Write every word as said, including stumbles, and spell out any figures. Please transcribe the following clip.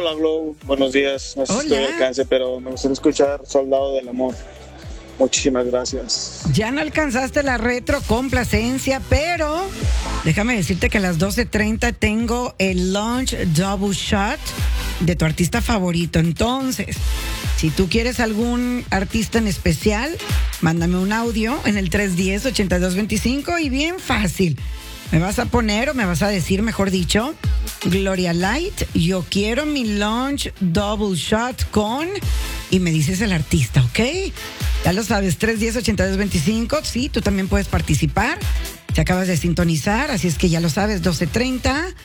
Hola, Glow. Buenos días. No sé si Hola. estoy al alcance, pero me gustaría escuchar Soldado del Amor. Muchísimas gracias. Ya no alcanzaste la retro complacencia, pero déjame decirte que a las doce treinta tengo el Launch Double Shot de tu artista favorito. Entonces, si tú quieres algún artista en especial, mándame un audio en el tres uno cero, ocho dos dos cinco y bien fácil. Me vas a poner o me vas a decir, mejor dicho, Gloria Light, yo quiero mi Launch Double Shot con... Y me dices el artista, ¿ok? Ya lo sabes, tres uno cero, ocho dos dos cinco. Sí, tú también puedes participar. Te acabas de sintonizar, así es que ya lo sabes, doce treinta.